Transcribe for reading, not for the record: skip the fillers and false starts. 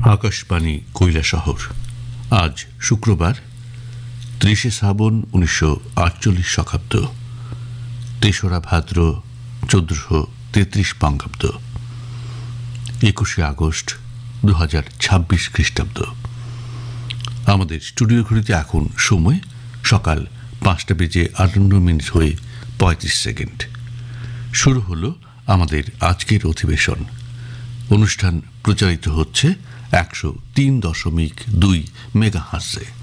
আকাশবাণী কৈলাসহর। আজ শুক্রবার ৩০ শ্রাবণ ১৯৪৮ শকাব্দ, ৩রা ভাদ্র ১৪৩৩ বঙ্গাব্দ, ২১ আগস্ট ২০২৬ খ্রিস্টাব্দ। আমাদের স্টুডিও ঘড়িতে এখন সময় সকাল ৫:৫৮ হয়ে ৩৫ সেকেন্ড। শুরু হলো আমাদের আজকের অধিবেশন। অনুষ্ঠান প্রচারিত হচ্ছে ১০৩.২ মেগাহার্টজে।